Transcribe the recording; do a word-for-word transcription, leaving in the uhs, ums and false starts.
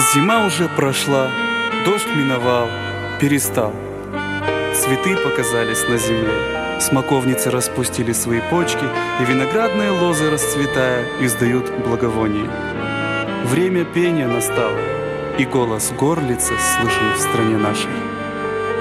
Зима уже прошла, дождь миновал, перестал. Цветы показались на земле, смоковницы распустили свои почки, и виноградные лозы, расцветая, издают благовоние. Время пения настало, и голос горлицы слышен в стране нашей.